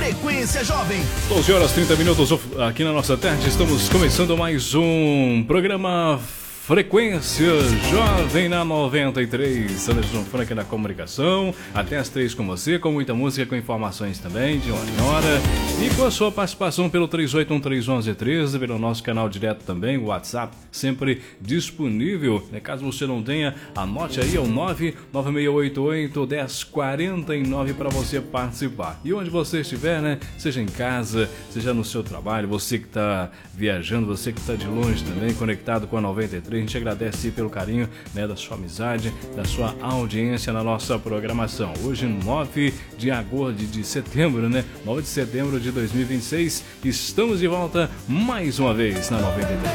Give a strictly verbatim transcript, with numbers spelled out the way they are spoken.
Frequência Jovem. doze horas e trinta minutos aqui na nossa tarde. Estamos começando mais um programa Frequência Jovem na noventa e três. Anderson Frank na comunicação. Até as três com você, com muita música, com informações também, de hora em hora. E com a sua participação pelo três oito um três um um três, pelo nosso canal direto também, o WhatsApp sempre disponível. Caso você não tenha, anote aí, é o nove nove seis oito oito, um zero quatro nove para você participar. E onde você estiver, né? Seja em casa, seja no seu trabalho, você que está viajando, você que está de longe também, conectado com a noventa e três. A gente agradece pelo carinho, né, da sua amizade, da sua audiência na nossa programação. Hoje, nove de agosto de setembro, né? nove de setembro de dois mil e vinte e seis, estamos de volta mais uma vez na noventa e três.